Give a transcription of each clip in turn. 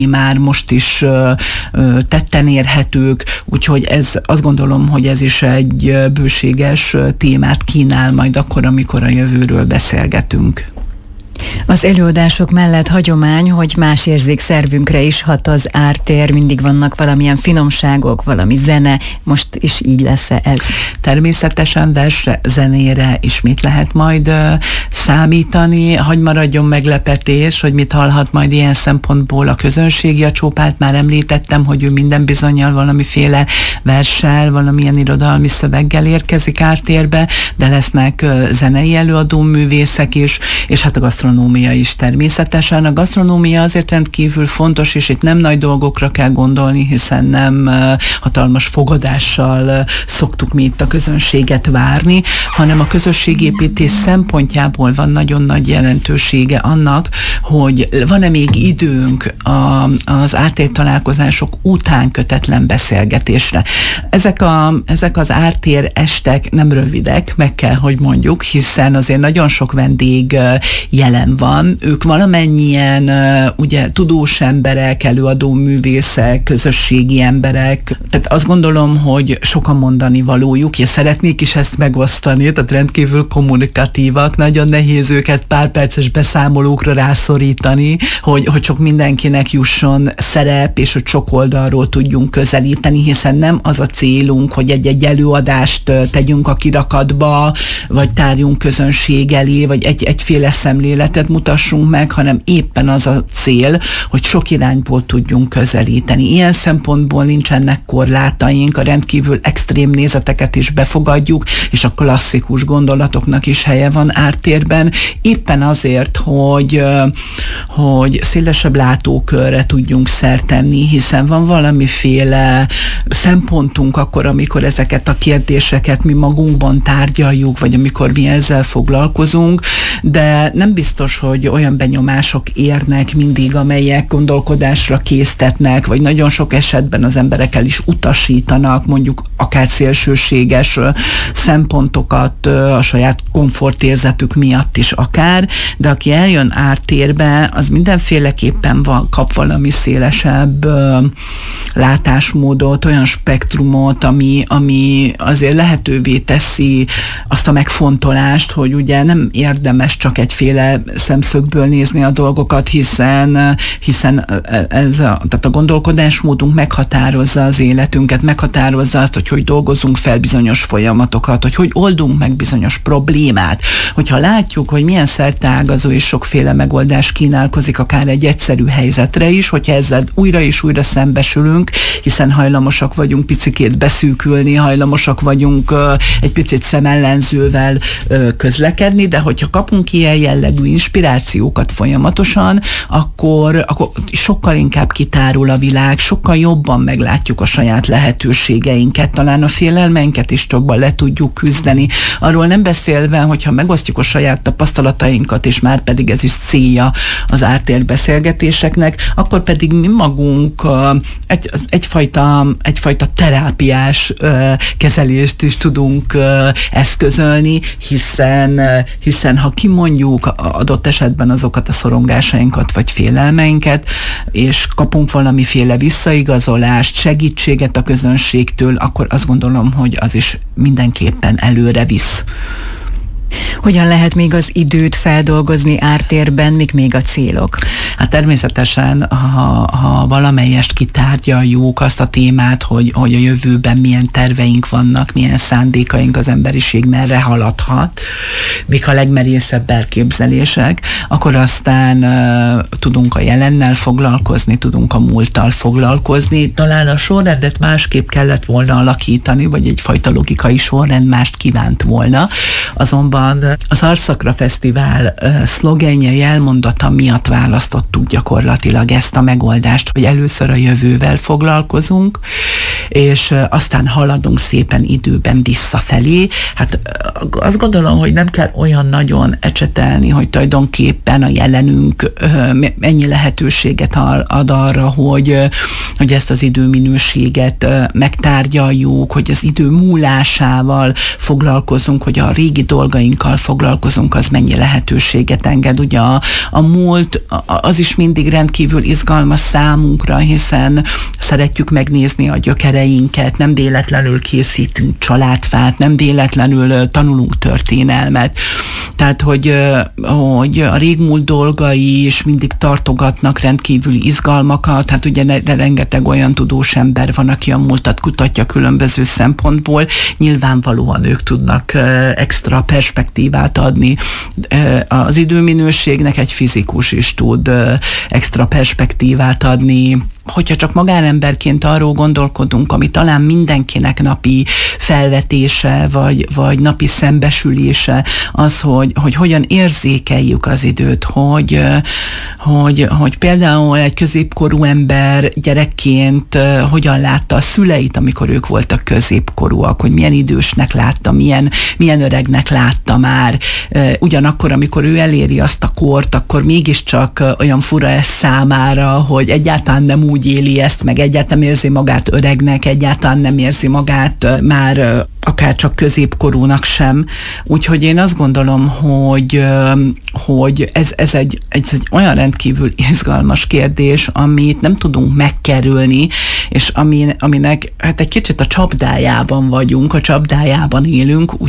már most is tetten érhetők, úgyhogy azt gondolom, hogy ez is egy bőséges témát kínál majd akkor, amikor a jövőről beszélgetünk. Az előadások mellett hagyomány, hogy más érzékszervünkre is hat az ártér, mindig vannak valamilyen finomságok, valami zene, most is így lesz ez? Természetesen versre, zenére ismét lehet majd számítani, hogy maradjon meglepetés, hogy mit hallhat majd ilyen szempontból a közönség. Jacsópált már említettem, hogy ő minden bizonnyal valamiféle verssel, valamilyen irodalmi szöveggel érkezik ártérbe, de lesznek zenei előadó művészek is, és hát a gasztronómia is természetesen. A gasztronómia azért rendkívül fontos, és itt nem nagy dolgokra kell gondolni, hiszen nem hatalmas fogadással szoktuk mi itt a közönséget várni, hanem a közösségépítés szempontjából van nagyon nagy jelentősége annak, hogy van-e még időnk az ártér találkozások után kötetlen beszélgetésre. Ezek az ártér estek nem rövidek, meg kell, hogy mondjuk, hiszen azért nagyon sok vendég jelen van. Ők valamennyien ugye tudós emberek, előadó művészek, közösségi emberek. Tehát azt gondolom, hogy sokan mondani valójuk, és szeretnék is ezt megosztani, tehát rendkívül kommunikatívak, nagyon nehéz őket pár perces beszámolókra rászorítani, hogy csak mindenkinek jusson szerep, és hogy sok oldalról tudjunk közelíteni, hiszen nem az a célunk, hogy egy előadást tegyünk a kirakatba, vagy tárjunk közönség elé, vagy egyféle szemléletet mutassunk meg, hanem éppen az a cél, hogy sok irányból tudjunk közelíteni. Ilyen szempontból nincsenek korlátaink, a rendkívül extrém nézeteket is befogadjuk, és a klasszikus gondolatoknak is helye van ártérben, éppen azért, hogy szélesebb látókörre tudjunk szert tenni, hiszen van valamiféle szempontunk akkor, amikor ezeket a kérdéseket mi magunkban tárgyaljuk, vagy amikor mi ezzel foglalkozunk, de nem biztos, hogy olyan benyomások érnek mindig, amelyek gondolkodásra késztetnek, vagy nagyon sok esetben az emberek el is utasítanak, mondjuk akár szélsőséges szempontokat a saját komfortérzetük miatt is akár, de aki eljön ártérbe, az mindenféleképpen kap valami szélesebb látásmódot, olyan spektrumot, ami azért lehetővé teszi azt a megfontolást, hogy ugye nem érdemes csak egyféle szemszögből nézni a dolgokat, hiszen tehát a gondolkodásmódunk meghatározza az életünket, meghatározza azt, hogy dolgozunk fel bizonyos folyamatokat, hogy oldunk meg bizonyos problémát. Hogyha látjuk, hogy milyen szerteágazó és sokféle megoldás kínálkozik akár egy egyszerű helyzetre is, hogyha ezzel újra és újra szembesülünk, hiszen hajlamosak vagyunk picikét beszűkülni, hajlamosak vagyunk egy picit szemellenzővel közlekedni, de hogyha kapunk ilyen jellegű inspirációkat folyamatosan, akkor sokkal inkább kitárul a világ, sokkal jobban meglátjuk a saját lehetőségeinket, talán a félelmeinket is jobban le tudjuk küzdeni. Arról nem beszélve, hogyha megosztjuk a saját tapasztalatainkat, és már pedig ez is célja az ártér beszélgetéseknek, akkor pedig mi magunk egyfajta terápiás kezelést is tudunk eszközölni, hiszen ha kimondjuk adott esetben azokat a szorongásainkat vagy félelmeinket, és kapunk valamiféle visszaigazolást, segítséget a közönségtől, akkor azt gondolom, hogy az is mindenképpen előre visz. Hogyan lehet még az időt feldolgozni ártérben, mik még a célok? Hát természetesen, ha valamelyest kitárgyaljuk azt a témát, hogy a jövőben milyen terveink vannak, milyen szándékaink, az emberiség merre haladhat, mik a legmerészebb elképzelések, akkor aztán tudunk a jelennel foglalkozni, tudunk a múlttal foglalkozni. Talán a sorrendet másképp kellett volna alakítani, vagy egyfajta logikai sorrend mást kívánt volna. Azonban az Arszakra Fesztivál szlogenje, jelmondata miatt választottuk gyakorlatilag ezt a megoldást, hogy először a jövővel foglalkozunk, és aztán haladunk szépen időben visszafelé. Hát azt gondolom, hogy nem kell olyan nagyon ecsetelni, hogy tulajdonképpen a jelenünk ennyi lehetőséget ad arra, hogy ezt az időminőséget megtárgyaljuk, hogy az idő múlásával foglalkozunk, hogy a régi dolgainkkal foglalkozunk, az mennyi lehetőséget enged. Ugye a múlt az is mindig rendkívül izgalmas számunkra, hiszen szeretjük megnézni a gyökereinket, nem véletlenül készítünk családfát, nem véletlenül tanulunk történelmet. Tehát, hogy a régmúlt dolgai is mindig tartogatnak rendkívüli izgalmakat. Hát ugye rengeteg olyan tudós ember van, aki a múltat kutatja különböző szempontból. Nyilvánvalóan ők tudnak extra perspektívát adni. Az időminőségnek egy fizikus is tud extra perspektívát adni. Hogyha csak magánemberként arról gondolkodunk, ami talán mindenkinek napi felvetése, vagy napi szembesülése, az, hogy hogyan érzékeljük az időt, hogy például egy középkorú ember gyerekként hogyan látta a szüleit, amikor ők voltak középkorúak, hogy milyen idősnek látta, milyen öregnek látta már. Ugyanakkor, amikor ő eléri azt a kort, akkor mégiscsak olyan fura ez számára, hogy egyáltalán nem úgy éli ezt, meg egyáltalán érzi magát öregnek, egyáltalán nem érzi magát már akár csak középkorúnak sem. Úgyhogy én azt gondolom, hogy ez egy olyan rendkívül izgalmas kérdés, amit nem tudunk megkerülni, és aminek hát egy kicsit a csapdájában vagyunk, a csapdájában élünk,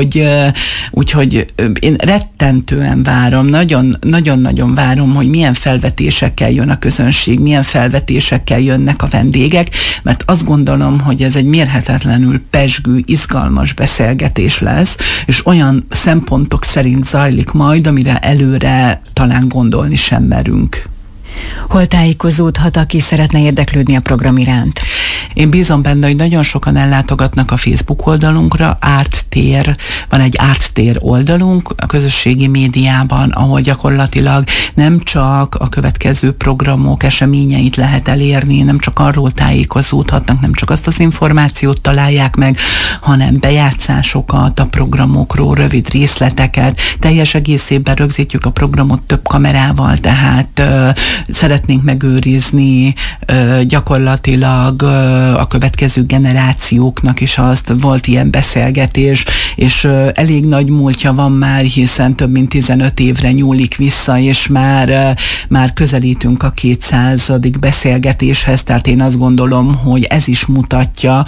úgyhogy én rettentően várom, nagyon-nagyon várom, hogy milyen felvetésekkel jön a közönség, milyen felvetésekkel jönnek a vendégek, mert azt gondolom, hogy ez egy mérhetetlenül pezsgő, izgalmas beszélgetés lesz, és olyan szempontok szerint zajlik majd, amire előre talán gondolni sem merünk. Hol tájékozódhat, aki szeretne érdeklődni a program iránt? Én bízom benne, hogy nagyon sokan ellátogatnak a Facebook oldalunkra, Árttér, van egy Árttér oldalunk a közösségi médiában, ahol gyakorlatilag nem csak a következő programok eseményeit lehet elérni, nem csak arról tájékozódhatnak, nem csak azt az információt találják meg, hanem bejátszásokat a programokról, rövid részleteket, teljes egészében rögzítjük a programot több kamerával, tehát szeretnénk megőrizni gyakorlatilag a következő generációknak is azt, volt ilyen beszélgetés, és elég nagy múltja van már, hiszen több mint 15 évre nyúlik vissza, és már közelítünk a 200. beszélgetéshez, tehát én azt gondolom, hogy ez is mutatja,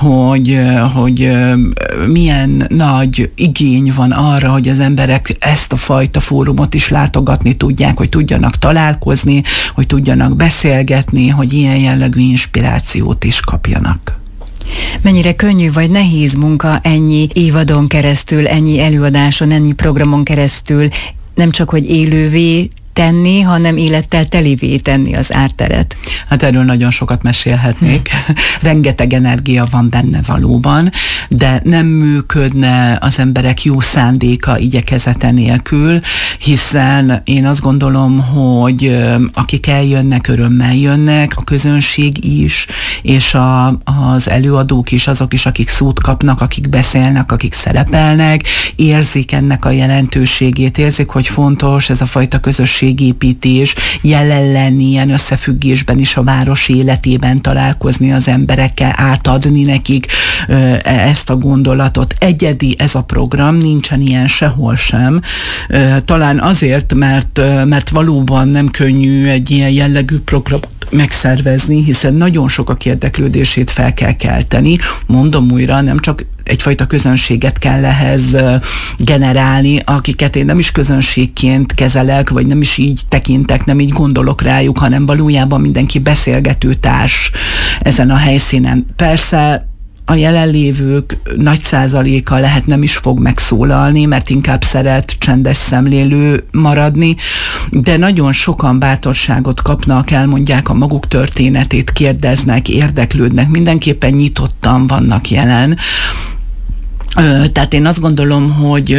hogy milyen nagy igény van arra, hogy az emberek ezt a fajta fórumot is látogatni tudják, hogy tudjanak találkozni, hogy tudjanak beszélgetni, hogy ilyen jellegű inspirációt is kapjanak. Mennyire könnyű vagy nehéz munka ennyi évadon keresztül, ennyi előadáson, ennyi programon keresztül, nem csak hogy élővé tenni, hanem élettel telivé tenni az árteret? Hát erről nagyon sokat mesélhetnék. Rengeteg energia van benne valóban, de nem működne az emberek jó szándéka, igyekezete nélkül, hiszen én azt gondolom, hogy akik eljönnek, örömmel jönnek, a közönség is, és az előadók is, azok is, akik szót kapnak, akik beszélnek, akik szerepelnek, érzik ennek a jelentőségét, érzik, hogy fontos ez a fajta közösségépítés, jelen lenni ilyen összefüggésben is a város életében, találkozni az emberekkel, átadni nekik ezt a gondolatot. Egyedi ez a program, nincsen ilyen sehol sem. Talán azért, mert valóban nem könnyű egy ilyen jellegű programot megszervezni, hiszen nagyon sokak érdeklődését fel kell kelteni. Mondom újra, nem csak egyfajta közönséget kell ehhez generálni, akiket én nem is közönségként kezelek, vagy nem is így tekintek, nem így gondolok rájuk, hanem valójában mindenki beszélgető társ ezen a helyszínen. Persze a jelenlévők nagy százaléka lehet nem is fog megszólalni, mert inkább szeret csendes szemlélő maradni, de nagyon sokan bátorságot kapnak, elmondják a maguk történetét, kérdeznek, érdeklődnek, mindenképpen nyitottan vannak jelen. Tehát én azt gondolom,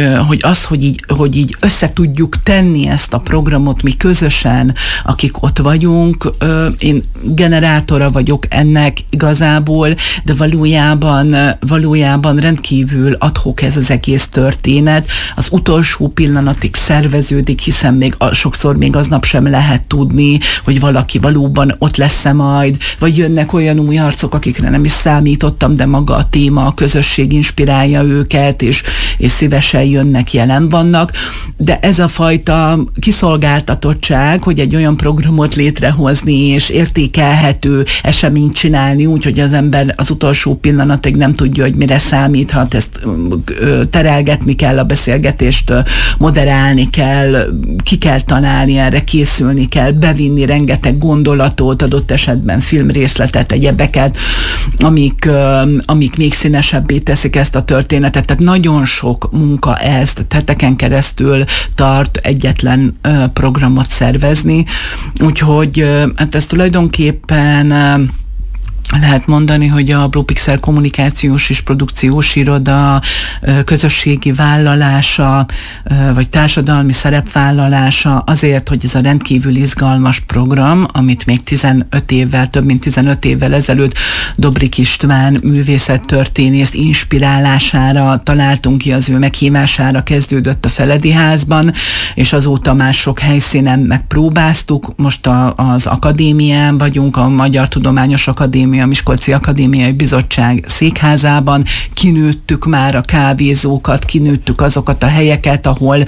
hogy így össze tudjuk tenni ezt a programot mi közösen, akik ott vagyunk. Én generátora vagyok ennek igazából, de valójában rendkívül ad hoc ez az egész történet. Az utolsó pillanatig szerveződik, hiszen sokszor még aznap sem lehet tudni, hogy valaki valóban ott lesz-e majd, vagy jönnek olyan új arcok, akikre nem is számítottam, de maga a téma, a közösség inspirálja őket, és szívesen jönnek, jelen vannak, de ez a fajta kiszolgáltatottság, hogy egy olyan programot létrehozni, és értékelhető eseményt csinálni, úgyhogy az ember az utolsó pillanatig nem tudja, hogy mire számíthat, ezt terelgetni kell, a beszélgetést moderálni kell, ki kell találni, erre készülni kell, bevinni rengeteg gondolatot, adott esetben filmrészletet, egyebeket, amik még színesebbé teszik ezt a történetet. Tehát nagyon sok munka ezt, heteken keresztül tart egyetlen programot szervezni, úgyhogy hát ez tulajdonképpen lehet mondani, hogy a Blue Pixel kommunikációs és produkciós iroda közösségi vállalása, vagy társadalmi szerepvállalása azért, hogy ez a rendkívül izgalmas program, amit még több mint 15 évvel ezelőtt Dobrik István művészettörténész inspirálására találtunk ki, az ő meghívására kezdődött a Feledi Házban, és azóta már sok helyszínen megpróbáztuk. Most az akadémián vagyunk, a Magyar Tudományos Akadémia, a Miskolci Akadémiai Bizottság székházában, kinőttük már a kávézókat, kinőttük azokat a helyeket,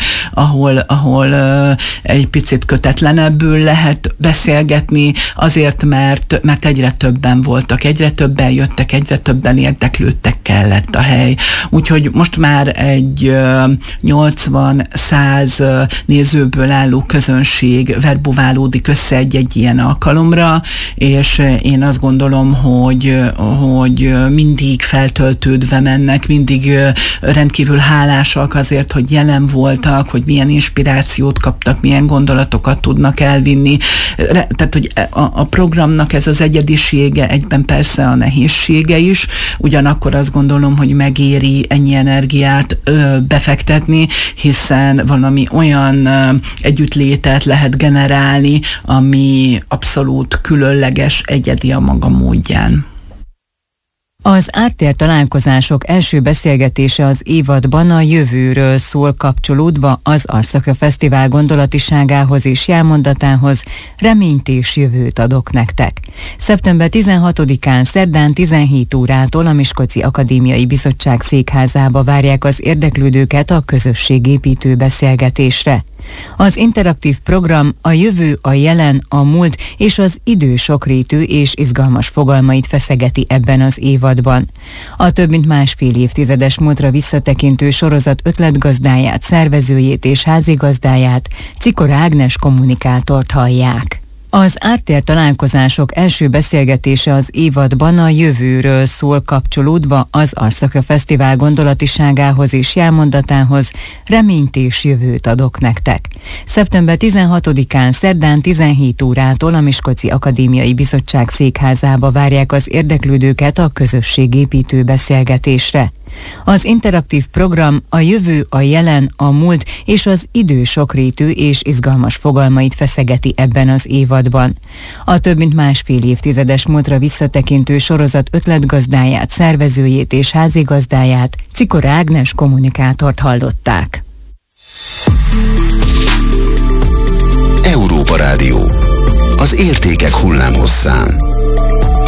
ahol egy picit kötetlenebbül lehet beszélgetni, azért, mert egyre többen voltak, egyre többen jöttek, egyre többen érdeklődtek, kellett a hely. Úgyhogy most már egy 80-100 nézőből álló közönség verbuválódik össze egy ilyen alkalomra, és én azt gondolom, hogy mindig feltöltődve mennek, mindig rendkívül hálásak azért, hogy jelen voltak, hogy milyen inspirációt kaptak, milyen gondolatokat tudnak elvinni. Tehát, hogy a programnak ez az egyedisége, egyben persze a nehézsége is, ugyanakkor azt gondolom, hogy megéri ennyi energiát befektetni, hiszen valami olyan együttlétet lehet generálni, ami abszolút különleges, egyedi a maga módján. Az Ártér találkozások első beszélgetése az évadban a jövőről szól, kapcsolódva az Arszakra Fesztivál gondolatiságához és jelmondatához: reményt és jövőt adok nektek. Szeptember 16-án szerdán 17 órától a Miskolci Akadémiai Bizottság székházába várják az érdeklődőket a közösségépítő beszélgetésre. Az interaktív program a jövő, a jelen, a múlt és az idő sokrétű és izgalmas fogalmait feszegeti ebben az évadban. A több mint másfél évtizedes múltra visszatekintő sorozat ötletgazdáját, szervezőjét és házigazdáját, Cikora Ágnes kommunikátort hallják. Az Ártér találkozások első beszélgetése az évadban a jövőről szól, kapcsolódva az Arszakra Fesztivál gondolatiságához és jelmondatához: reményt és jövőt adok nektek. Szeptember 16-án szerdán 17 órától a Miskolci Akadémiai Bizottság székházába várják az érdeklődőket a közösségépítő beszélgetésre. Az interaktív program a jövő, a jelen, a múlt és az idő sokrétű és izgalmas fogalmait feszegeti ebben az évadban. A több mint másfél évtizedes múltra visszatekintő sorozat ötletgazdáját, szervezőjét és házigazdáját, Cikora Ágnes kommunikátort hallották. Európa Rádió. Az értékek hullámhosszán.